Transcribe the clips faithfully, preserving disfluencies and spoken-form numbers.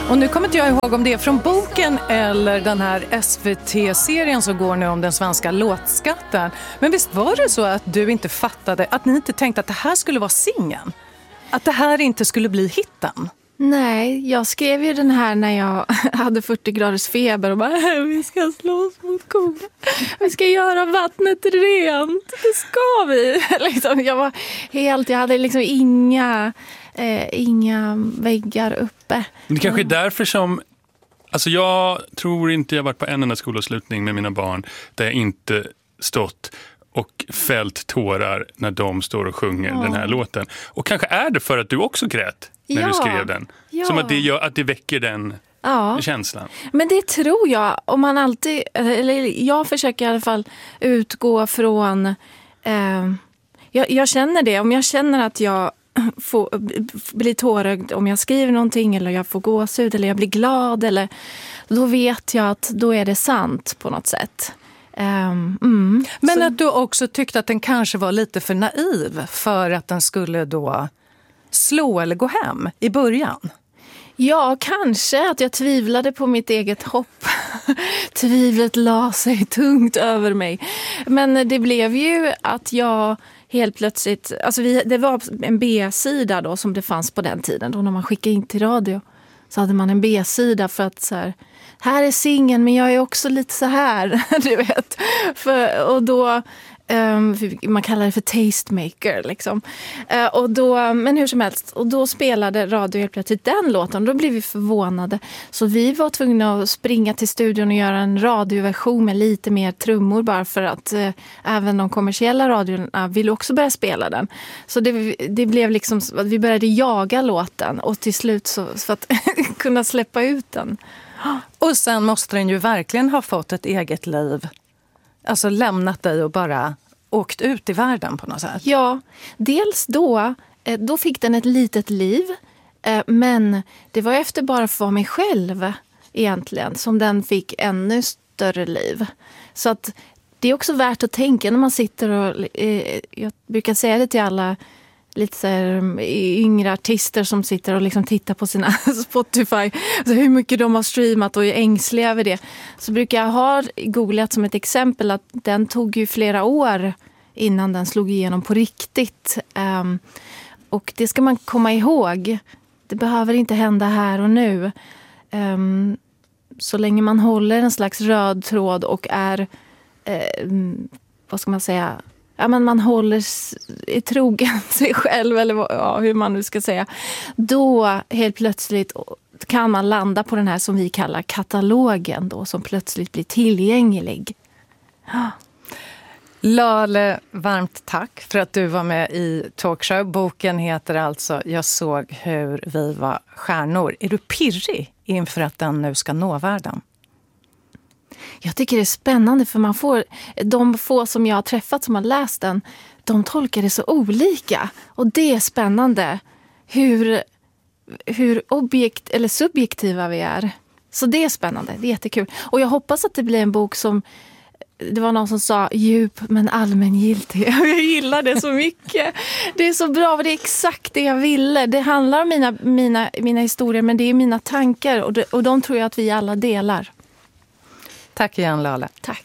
Och nu kommer inte jag ihåg om det är från boken eller den här S V T-serien som går nu om den svenska låtskatten. Men visst var det så att du inte fattade, att ni inte tänkte att det här skulle vara singeln? Att det här inte skulle bli hitten? Nej, jag skrev ju den här när jag hade fyrtio graders feber och bara, vi ska slåss mot kor. Vi ska göra vattnet rent. Det ska vi. Liksom, jag var helt, jag hade liksom inga, eh, inga väggar uppe. Men det kanske är därför som, alltså jag tror inte jag varit på en enda skolavslutning med mina barn där jag inte stått och fällt tårar när de står och sjunger ja. den här låten. Och kanske är det för att du också grät när ja. du skrev den. Ja. Som att det, gör, att det väcker den ja. känslan. Men det tror jag, om man alltid, eller jag försöker i alla fall utgå från, eh, jag, jag känner det, om jag känner att jag får, blir tårögd om jag skriver någonting eller jag får gåshud eller jag blir glad, eller, då vet jag att då är det sant på något sätt. Um, mm. Men Så... att du också tyckte att den kanske var lite för naiv för att den skulle då slå eller gå hem i början? Ja, kanske att jag tvivlade på mitt eget hopp. Tvivlet la sig tungt över mig. Men det blev ju att jag helt plötsligt, alltså vi, det var en B-sida då som det fanns på den tiden då när man skickade in till radio. Så hade man en B-sida för att så här, här är singeln men jag är också lite så här, du vet. För, och då, um, man kallar det för tastemaker liksom. Uh, och då, men hur som helst, och då spelade radio helt plötsligt den låten. Då blev vi förvånade. Så vi var tvungna att springa till studion och göra en radioversion med lite mer trummor bara för att uh, även de kommersiella radiorna ville också börja spela den. Så det, det blev liksom, vi började jaga låten och till slut så, för att kunna släppa ut den. Och sen måste den ju verkligen ha fått ett eget liv. Alltså lämnat dig och bara åkt ut i världen på något sätt. Ja, dels då, då fick den ett litet liv. Men det var efter bara för mig själv egentligen som den fick ännu större liv. Så att det är också värt att tänka när man sitter och, jag brukar säga det till alla lite så här yngre artister som sitter och liksom tittar på sina Spotify, alltså hur mycket de har streamat och är ängsliga över det. Så brukar jag ha googlat som ett exempel att den tog ju flera år innan den slog igenom på riktigt. Um, och det ska man komma ihåg. Det behöver inte hända här och nu. Um, så länge man håller en slags röd tråd och är, um, vad ska man säga, ja, men man håller i trogen sig själv eller ja, hur man nu ska säga. Då helt plötsligt kan man landa på den här som vi kallar katalogen då, som plötsligt blir tillgänglig. Ja. Lale, varmt tack för att du var med i Talkshow. Boken heter alltså Jag såg hur vi var stjärnor. Är du pirrig inför att den nu ska nå världen? Jag tycker det är spännande för man får, de få som jag har träffat som har läst den, de tolkar det så olika. Och det är spännande hur, hur objekt, eller subjektiva vi är. Så det är spännande, det är jättekul. Och jag hoppas att det blir en bok som, det var någon som sa djup men allmängiltig. Jag gillar det så mycket. Det är så bra och det är exakt det jag ville. Det handlar om mina, mina, mina historier men det är mina tankar och, det, och de tror jag att vi alla delar. Tack igen, Lale. Tack.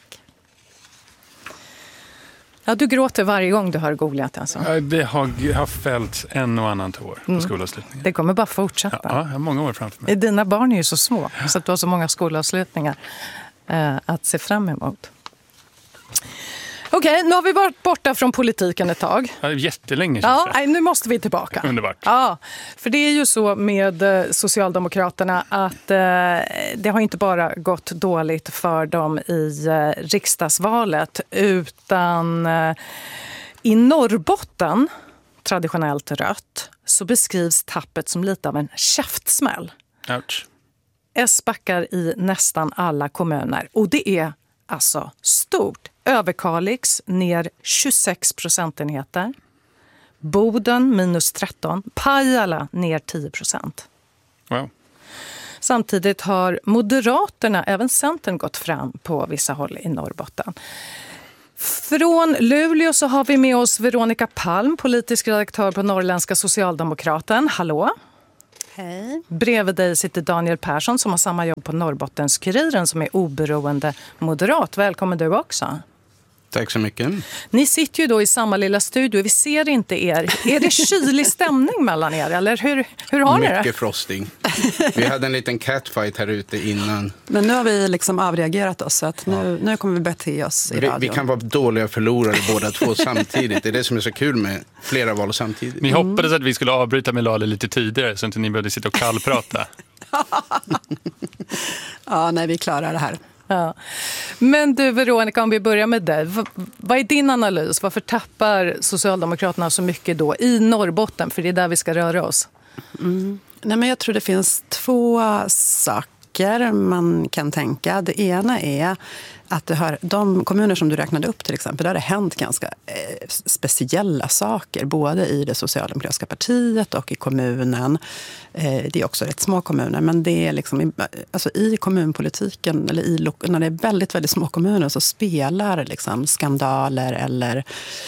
Ja, du gråter varje gång du har googlat alltså. Ja, det har, har fällt en och annan tår på mm. skolavslutningen. Det kommer bara fortsätta. Ja, jag har många år framför mig. Dina barn är ju så små så att du har så många skolavslutningar eh, att se fram emot. Okej, nu har vi varit borta från politiken ett tag. Ja, jättelänge. Ja, nej, nu måste vi tillbaka. Underbart. Ja, för det är ju så med eh, Socialdemokraterna att eh, det har inte bara gått dåligt för dem i eh, riksdagsvalet utan eh, i Norrbotten, traditionellt rött, så beskrivs tappet som lite av en käftsmäll. Ouch. S backar i nästan alla kommuner och det är alltså stort. Överkalix ner tjugosex procentenheter. Boden minus tretton. Pajala ner tio procent. Wow. Samtidigt har Moderaterna, även Centern, gått fram på vissa håll i Norrbotten. Från Luleå så har vi med oss Veronica Palm, politisk redaktör på Norrländska Socialdemokraten. Hallå? Hej. Bredvid dig sitter Daniel Persson som har samma jobb på Norrbottenskuriren som är oberoende moderat. Välkommen du också. Tack så mycket. Ni sitter ju då i samma lilla studio. Vi ser inte er. Är det kylig stämning mellan er? Eller hur, hur har ni det? Mycket frosting. Vi hade en liten catfight här ute innan. Men nu har vi liksom avreagerat oss. Så att nu, nu kommer vi bete oss i vi, radion. vi kan vara dåliga förlorare båda två samtidigt. Det är det som är så kul med flera val samtidigt. Ni hoppades att vi skulle avbryta med Lale lite tidigare så att ni behövde sitta och kallprata. Ja, nej, vi klarar det här. Ja. Men du Veronica, om vi börjar med dig. V- vad är din analys? Varför tappar Socialdemokraterna så mycket då i Norrbotten? För det är där vi ska röra oss. Mm. Nej, men jag tror det finns två saker man kan tänka. Det ena är att det har, de kommuner som du räknade upp till exempel, där har det hänt ganska eh, speciella saker. Både i det socialdemokratiska partiet och i kommunen. Eh, det är också rätt små kommuner, men det är liksom i, alltså i kommunpolitiken, eller i, när det är väldigt, väldigt små kommuner så spelar liksom skandaler eller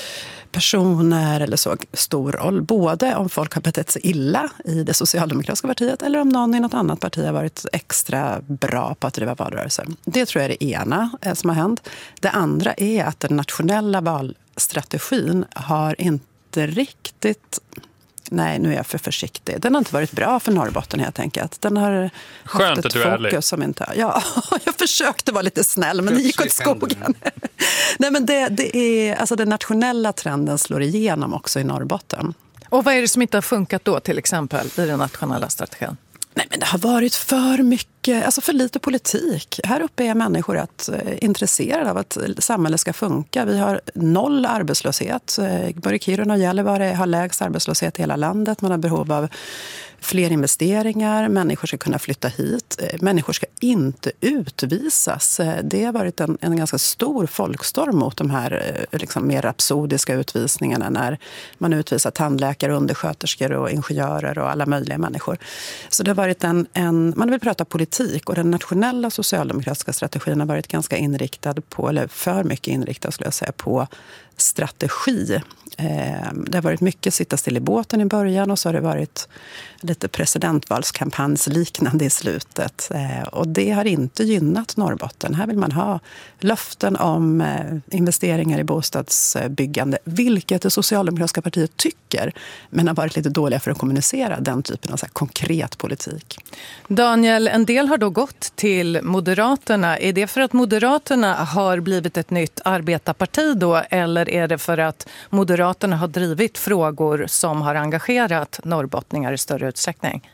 personer eller så stor roll. Både om folk har betett sig illa i det socialdemokratiska partiet eller om någon i något annat parti har varit extra bra på att driva valrörelser. Det tror jag är det ena som har hänt. Det andra är att den nationella valstrategin har inte riktigt... Nej, nu är jag för försiktig. Den har inte varit bra för Norrbotten helt enkelt. Den har Skönt haft att ett du är fokus ärlig. som inte... Ja, jag försökte vara lite snäll, men det gick åt skogen. Nej, men det, det är... Alltså den nationella trenden slår igenom också i Norrbotten. Och vad är det som inte har funkat då till exempel i den nationella strategin? Nej, men det har varit för mycket, alltså för lite politik. Här uppe är människor att, eh, intresserade av att samhället ska funka. Vi har noll arbetslöshet. Eh, både Kiruna och Gällivare har lägst arbetslöshet i hela landet. Man har behov av fler investeringar. Människor ska kunna flytta hit. Eh, människor ska inte utvisas. Eh, det har varit en, en ganska stor folkstorm mot de här eh, liksom mer rapsodiska utvisningarna när man utvisar tandläkare, undersköterskor och ingenjörer och alla möjliga människor. Så det har varit en, en, man vill prata politik och den nationella socialdemokratiska strategin har varit ganska inriktad på, eller för mycket inriktad skulle jag säga, på strategi. Det har varit mycket sitta still i båten i början och så har det varit lite presidentvalskampanjsliknande i slutet. Och det har inte gynnat Norrbotten. Här vill man ha löften om investeringar i bostadsbyggande, vilket det socialdemokratiska partiet tycker, men har varit lite dåliga för att kommunicera den typen av så här konkret politik. Daniel, en del har då gått till Moderaterna. Är det för att Moderaterna har blivit ett nytt arbetarparti då, eller är det för att Moderaterna har drivit frågor som har engagerat norrbottningar i större utsträckning?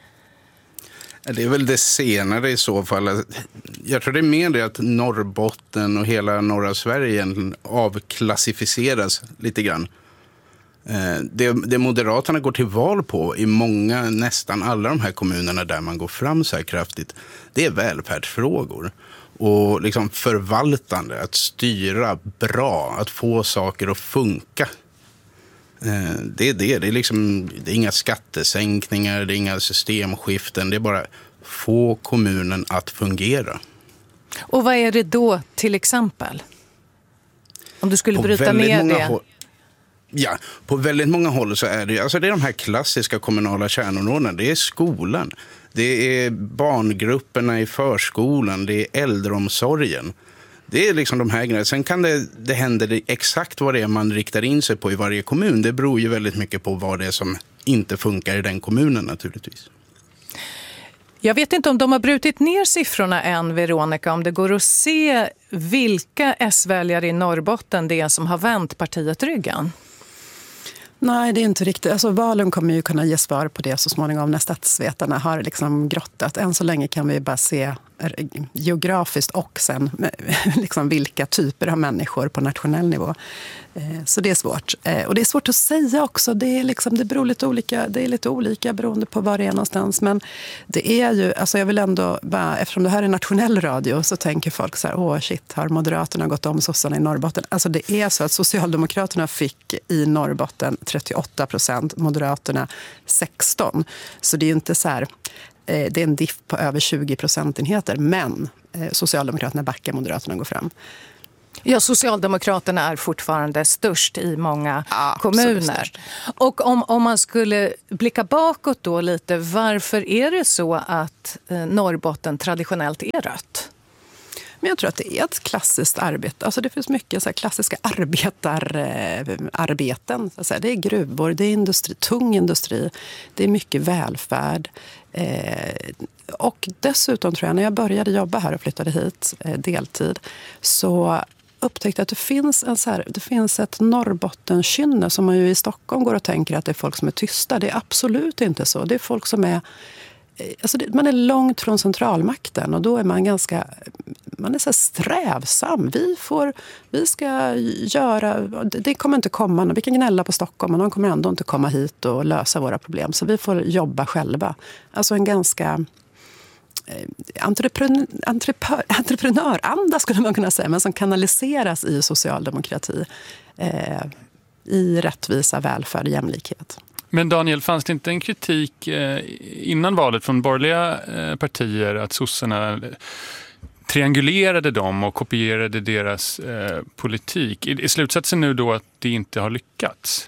Det är väl det senare i så fall. Jag tror det är mer det att Norrbotten och hela norra Sverige avklassificeras lite grann. Det, det Moderaterna går till val på i många, nästan alla de här kommunerna där man går fram så här kraftigt, det är välfärdsfrågor. Och liksom förvaltande, att styra bra, att få saker att funka. Det är det. Det är, liksom, det är inga skattesänkningar, det är inga systemskiften. Det är bara få kommunen att fungera. Och vad är det då till exempel? Om du skulle på bryta ner det. Håll, ja, på väldigt många håll så är det, alltså det är de här klassiska kommunala kärnområdena. Det är skolan, det är barngrupperna i förskolan, det är äldreomsorgen. Det är liksom de här grejerna. Sen kan det, det hända exakt vad det är man riktar in sig på i varje kommun. Det beror ju väldigt mycket på vad det är som inte funkar i den kommunen naturligtvis. Jag vet inte om de har brutit ner siffrorna än, Veronica, om det går att se vilka S-väljare i Norrbotten det är som har vänt partiet ryggen. Nej, det är inte riktigt. Alltså, valen kommer ju kunna ge svar på det så småningom när statsvetarna har liksom grottat. Än så länge kan vi bara se geografiskt och sen liksom vilka typer av människor på nationell nivå. Så det är svårt. Och det är svårt att säga också. Det är, liksom, det beror lite olika, det är lite olika beroende på var det är någonstans. Men det är ju, alltså jag vill ändå, bara, eftersom det här är nationell radio så tänker folk så här, åh shit, har Moderaterna gått om sossarna i Norrbotten? Alltså det är så att Socialdemokraterna fick i Norrbotten trettioåtta procent, Moderaterna sexton. Så det är ju inte så här, det är en diff på över tjugo procentenheter, men Socialdemokraterna backar, Moderaterna går fram. Ja, Socialdemokraterna är fortfarande störst i många ja, kommuner. Och om, om man skulle blicka bakåt då lite, varför är det så att eh, Norrbotten traditionellt är rött? Men jag tror att det är ett klassiskt arbete. Alltså det finns mycket så här klassiska arbetararbeten. Så det är gruvor, det är industri, tung industri, det är mycket välfärd. Eh, och dessutom tror jag, när jag började jobba här och flyttade hit eh, deltid, så upptäckte jag att det finns, en så här, det finns ett Norrbottenkynne som man ju i Stockholm går och tänker att det är folk som är tysta. Det är absolut inte så. Det är folk som är... Alltså det, man är långt från centralmakten och då är man ganska... Man är så här strävsam. Vi, får, vi ska göra... Det kommer inte komma... Vi kan gnälla på Stockholm, men de kommer ändå inte komma hit och lösa våra problem. Så vi får jobba själva. Alltså en ganska... Entreprenör, entreprenör, entreprenöranda skulle man kunna säga, men som kanaliseras i socialdemokrati, eh, i rättvisa, välfärd och jämlikhet. Men Daniel, fanns det inte en kritik eh, innan valet från borgerliga eh, partier att sossarna triangulerade dem och kopierade deras eh, politik? Är, är slutsatsen nu då att det inte har lyckats?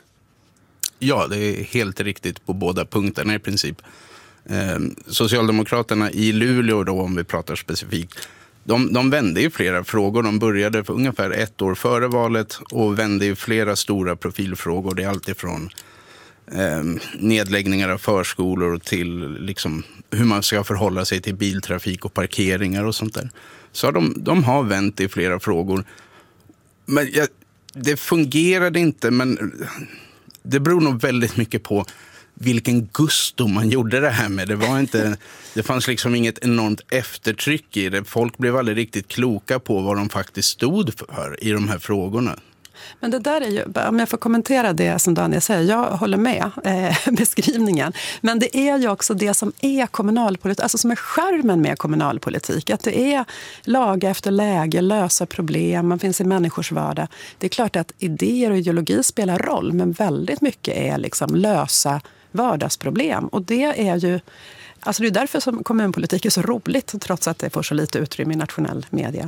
Ja, det är helt riktigt på båda punkterna i princip. Eh, Socialdemokraterna i Luleå då, om vi pratar specifikt, de, de vände i flera frågor. De började för ungefär ett år före valet och vände i flera stora profilfrågor. Det är alltifrån eh, nedläggningar av förskolor till liksom, hur man ska förhålla sig till biltrafik och parkeringar och sånt där. Så de, de har vänt i flera frågor. Men ja, det fungerade inte, men det beror nog väldigt mycket på vilken gusto man gjorde det här med. Det var inte, det fanns liksom inget enormt eftertryck i det. Folk blev aldrig riktigt kloka på vad de faktiskt stod för i de här frågorna. Men det där är ju, om jag får kommentera det som Daniel säger, jag håller med eh, beskrivningen. Men det är ju också det som är kommunalpolitik, alltså som är skärmen med kommunalpolitik. Att det är laga efter läge, lösa problem, man finns i människors vardag. Det är klart att idéer och ideologi spelar roll, men väldigt mycket är liksom lösa vardagsproblem. Och det är ju, alltså det är därför som kommunpolitik är så roligt, trots att det får så lite utrymme i nationell media.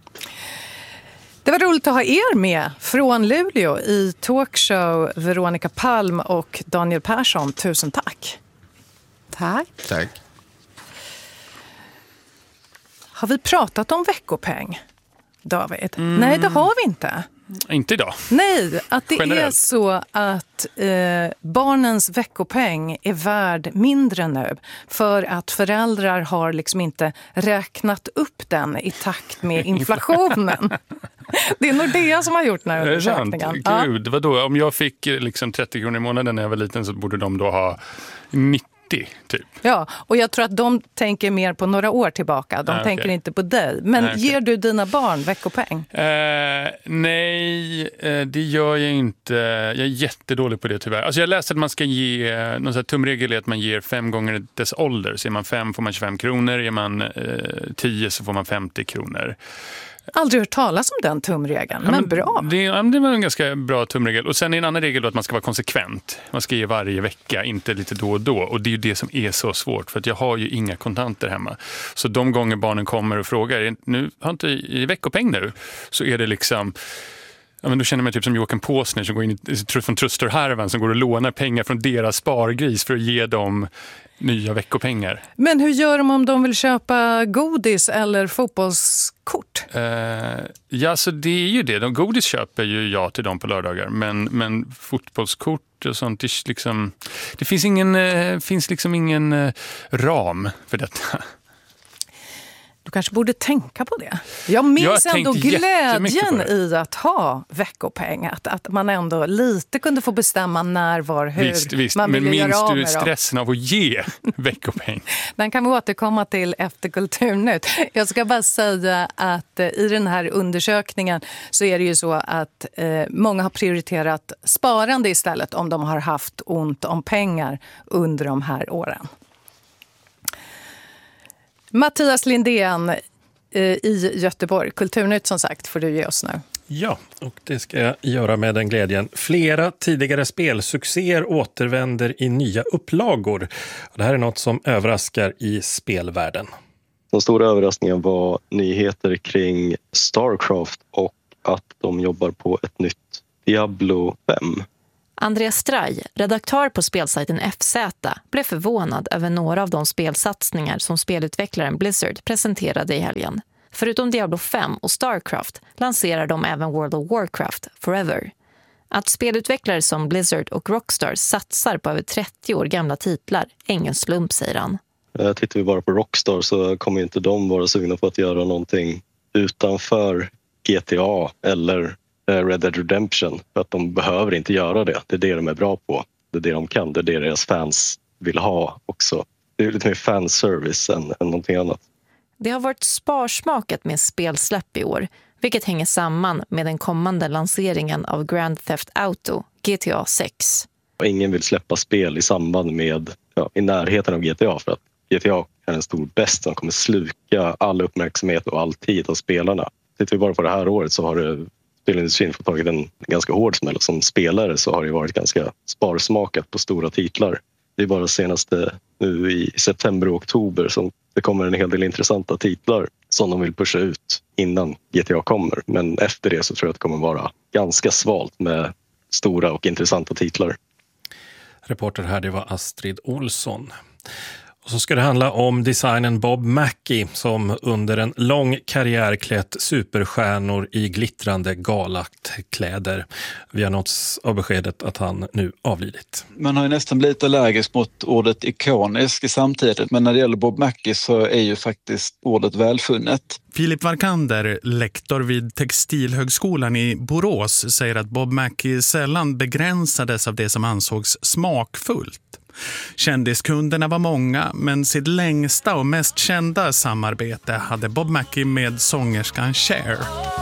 Det var roligt att ha er med från Luleå i talkshow, Veronica Palm och Daniel Persson. Tusen tack. Tack. Tack. Har vi pratat om veckopeng, David? Mm. Nej, det har vi inte. Inte idag. Nej, att det Generellt. är så att eh, barnens veckopeng är värd mindre nu för att föräldrar har liksom inte räknat upp den i takt med inflationen. Det är Nordea som har gjort den här undersökningen. Ja. Gud, vadå? Om jag fick liksom trettio kronor i månaden när jag var liten så borde de då ha nittio typ. Ja, och jag tror att de tänker mer på några år tillbaka. De ah, tänker okay. inte på dig. Men ah, okay. ger du dina barn veckopeng? Uh, nej, uh, det gör jag inte. Jag är jättedålig på det tyvärr. Alltså jag läste att man ska ge, uh, någon sån här tumregel är att man ger fem gånger dess ålder. Så är man fem får man tjugofem kronor, är man uh, tio så får man femtio kronor. Aldrig hört talas om den tumregeln, men, men bra. Det, ja, det var en ganska bra tumregel. Och sen är en annan regel då att man ska vara konsekvent. Man ska ge varje vecka, inte lite då och då. Och det är ju det som är så svårt, för att jag har ju inga kontanter hemma. Så de gånger barnen kommer och frågar, nu har inte i veckopeng nu, så är det liksom... Ja, men då känner man typ som Joakim Påsner som går in i, från Truster-härvan som går och lånar pengar från deras spargris för att ge dem nya veckopengar. Men hur gör de om de vill köpa godis eller fotbollskort? Uh, ja, så det är ju det. De godis köper ju jag till dem på lördagar. Men, men fotbollskort och sånt, det, liksom, det finns, ingen, uh, finns liksom ingen uh, ram för detta. Du kanske borde tänka på det. Jag minns jag ändå glädjen i att ha veckopeng. Att, att man ändå lite kunde få bestämma när, var, hur visst, visst. man ville göra av med dem. Men minns du stressen av att ge veckopeng? Den kan vi återkomma till efter Kulturnytt. Jag ska bara säga att eh, i den här undersökningen så är det ju så att eh, många har prioriterat sparande istället om de har haft ont om pengar under de här åren. Mattias Lindén i Göteborg. Kulturnytt som sagt får du ge oss nu. Ja, och det ska jag göra med den glädjen. Flera tidigare spelsuccéer återvänder i nya upplagor. Det här är något som överraskar i spelvärlden. Den stora överraskningen var nyheter kring Starcraft och att de jobbar på ett nytt Diablo fem. Andreas Straj, redaktör på spelsajten F Z, blev förvånad över några av de spelsatsningar som spelutvecklaren Blizzard presenterade i helgen. Förutom Diablo fem och Starcraft lanserar de även World of Warcraft Forever. Att spelutvecklare som Blizzard och Rockstar satsar på över trettio år gamla titlar är ingen slump, säger han. Tittar vi bara på Rockstar så kommer inte de vara sugna på att göra någonting utanför G T A eller Red Dead Redemption. För att de behöver inte göra det. Det är det de är bra på. Det är det de kan. Det är det deras fans vill ha också. Det är lite mer fanservice än, än någonting annat. Det har varit sparsmakat med spelsläpp i år, vilket hänger samman med den kommande lanseringen av Grand Theft Auto, G T A sex. Ingen vill släppa spel i samband med, ja, i närheten av G T A, för att G T A är en stor bäst som kommer sluka all uppmärksamhet och all tid av spelarna. Tittar vi bara på det här året så har det, spelindustrin fått tagit en ganska hård smäll. Som spelare så har det varit ganska sparsmakat på stora titlar. Det är bara senaste nu i september och oktober som det kommer en hel del intressanta titlar som de vill pusha ut innan G T A kommer. Men efter det så tror jag att det kommer vara ganska svalt med stora och intressanta titlar. Reporter här, det var Astrid Olsson. Och så ska det handla om designen Bob Mackie som under en lång karriär klätt superstjärnor i glittrande galakläder. Vi har nåtts av beskedet att han nu avlidit. Man har ju nästan blivit allergisk mot ordet ikonisk i samtidigt, men när det gäller Bob Mackie så är ju faktiskt ordet välfunnet. Filip Varkander, lektor vid Textilhögskolan i Borås, säger att Bob Mackie sällan begränsades av det som ansågs smakfullt. Kändiskunderna var många, men sitt längsta och mest kända samarbete hade Bob Mackie med sångerskan Cher.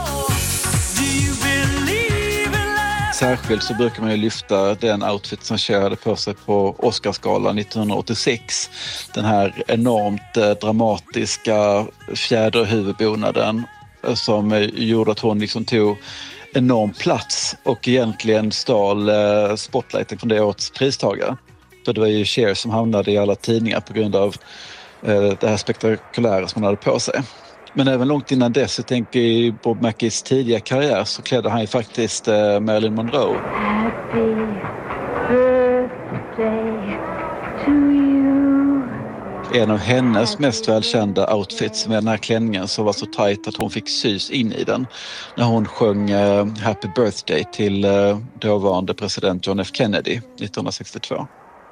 Särskilt så brukar man ju lyfta den outfit som Cher hade på sig på Oscarsgalan nittonhundraåttiosex. Den här enormt eh, dramatiska fjäderhuvudbonaden som gjorde att hon liksom tog enorm plats och egentligen stal eh, spotlighten från det årets pristagare. För det var ju Cher som hamnade i alla tidningar på grund av eh, det här spektakulära som hon hade på sig. Men även långt innan dess, jag tänker i Bob Mackies tidiga karriär, så klädde han ju faktiskt eh, Marilyn Monroe. Happy birthday to you. En av hennes mest välkända outfits med den här klänningen som var så tajt att hon fick sys in i den när hon sjöng eh, Happy birthday till eh, dåvarande president John F. Kennedy nittonhundrasextiotvå.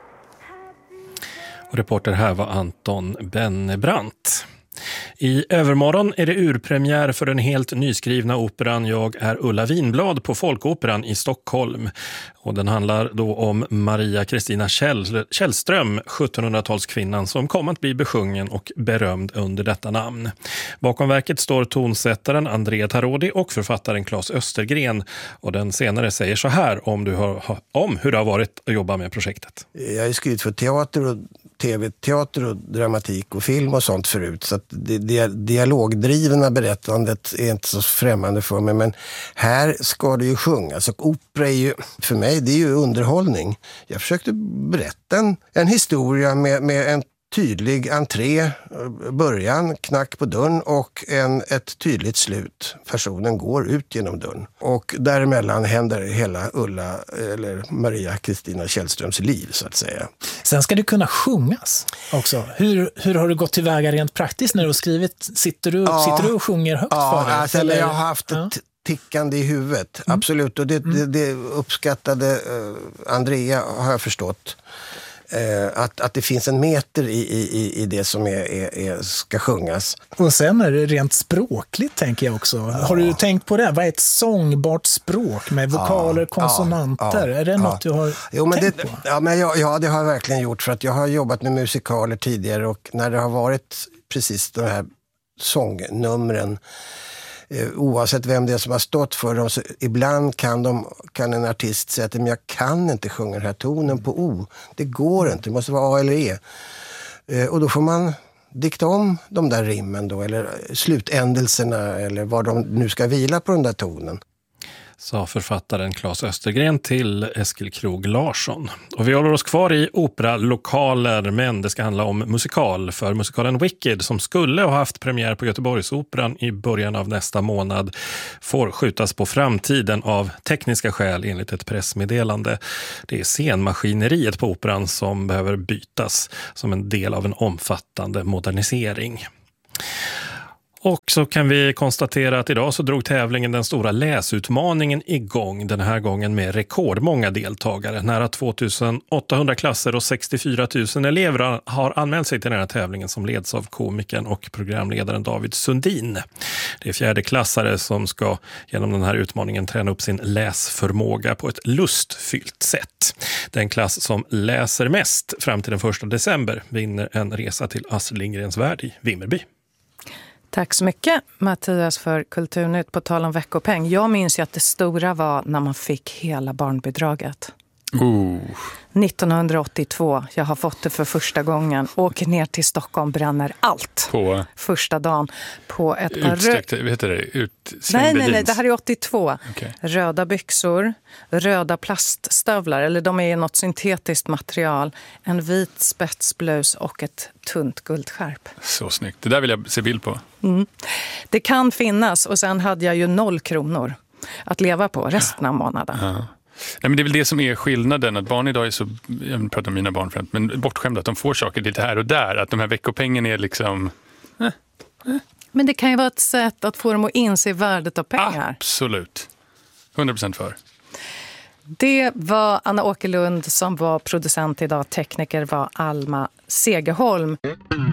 Och reporter här var Anton Bennebrant. I övermorgon är det urpremiär för den helt nyskrivna operan Jag är Ulla Vinblad på Folkoperan i Stockholm. Och den handlar då om Maria Kristina Käll- Källström, sjuttonhundratalskvinnan som kom att bli besjungen och berömd under detta namn. Bakom verket står tonsättaren Andrea Tarodi och författaren Claes Östergren. Och den senare säger så här om, du har, om hur det har varit att jobba med projektet. Jag har skrivit för teater och tv-teater och dramatik och film och sånt förut, så att det, det dialogdrivna berättandet är inte så främmande för mig, men här ska det ju sjungas och opera är ju, för mig, det är ju underhållning. Jag försökte berätta en, en historia med, med en tydlig entré, början, knack på dörren och en, ett tydligt slut. Personen går ut genom dörren. Och däremellan händer hela Ulla eller Maria Kristina Källströms liv så att säga. Sen ska det kunna sjungas också. Hur, hur har du gått tillväga rent praktiskt när du har skrivit? Sitter du, ja, sitter du och sjunger högt ja, för dig? Alltså, eller? Jag har haft ett ja. tickande i huvudet. Mm. Absolut. Och det, mm. det, det uppskattade uh, Andrea har jag förstått. Att, att det finns en meter i, i, i det som är, är, är, ska sjungas. Och sen är det rent språkligt, tänker jag också. Ja. Har du tänkt på det? Vad är ett sångbart språk med vokaler, ja, konsonanter? Ja, ja, är det något ja. du har jo, men tänkt det, på? Ja, men jag, ja, det har jag verkligen gjort. För att jag har jobbat med musikaler tidigare och när det har varit precis de här sångnumren, oavsett vem det är som har stått för dem, så ibland kan, de, kan en artist säga att jag kan inte sjunga den här tonen på O. Det går inte, det måste vara A eller E. Och då får man dikta om de där rimmen då, eller slutändelserna eller vad de nu ska vila på den där tonen. Sa författaren Claes Östergren till Eskil Krog Larsson. Och vi håller oss kvar i operalokaler, men det ska handla om musikal. För musikalen Wicked, som skulle ha haft premiär på Göteborgsoperan i början av nästa månad, får skjutas på framtiden av tekniska skäl enligt ett pressmeddelande. Det är scenmaskineriet på operan som behöver bytas som en del av en omfattande modernisering. Och så kan vi konstatera att idag så drog tävlingen Den stora läsutmaningen igång, den här gången med rekordmånga deltagare. Nära tvåtusen åttahundra klasser och sextiofyra tusen elever har anmält sig till den här tävlingen, som leds av komikern och programledaren David Sundin. Det är fjärdeklassare som ska genom den här utmaningen träna upp sin läsförmåga på ett lustfyllt sätt. Den klass som läser mest fram till den första december vinner en resa till Astrid Lindgrens värld i Vimmerby. Tack så mycket, Mattias, för Kulturnytt. På tal om veckopeng. Jag minns ju att det stora var när man fick hela barnbidraget. Oh. nittonhundraåttiotvå. Jag har fått det för första gången. Åker ner till Stockholm, bränner allt. På? Första dagen. På ett par Utsträckte, rö- heter det? Utsvängde nej, nej, nej, jeans. det här är åttiotvå. Okay. Röda byxor, röda plaststövlar, eller de är något syntetiskt material. En vit spetsblus och ett tunt guldskärp. Så snyggt. Det där vill jag se bild på. Mm. Det kan finnas, och sen hade jag ju noll kronor att leva på resten av månaden. Ja. Nej, men det är väl det som är skillnaden, att barn idag är så, jag pratar om mina barn främst, men bortskämda att de får saker lite här och där, att de här veckopengen är liksom... Eh, eh. Men det kan ju vara ett sätt att få dem att inse värdet av pengar. Absolut. hundra procent för. Det var Anna Åkerlund som var producent idag. Tekniker var Alma Segerholm.